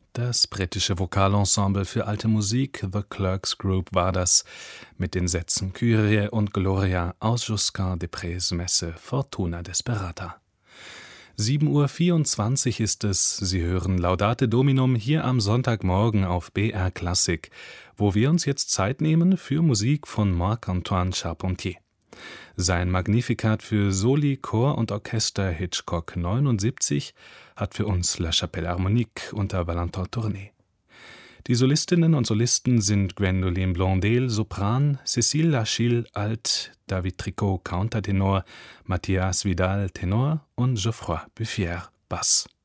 Das britische Vokalensemble für alte Musik The Clerks Group war das, mit den Sätzen Kyrie und Gloria aus Josquin des Prez Messe Fortuna Desperata. 7:24 Uhr ist es, Sie hören Laudate Dominum hier am Sonntagmorgen auf BR Klassik, wo wir uns jetzt Zeit nehmen für Musik von Marc-Antoine Charpentier. Sein Magnificat für Soli, Chor und Orchester Hitchcock 79 hat für uns La Chapelle Harmonique unter Valentin Tourné. Die Solistinnen und Solisten sind Gwendoline Blondel, Sopran, Cécile Lachille, Alt, David Tricot, Countertenor, Mathias Vidal, Tenor und Geoffroy Buffier, Bass.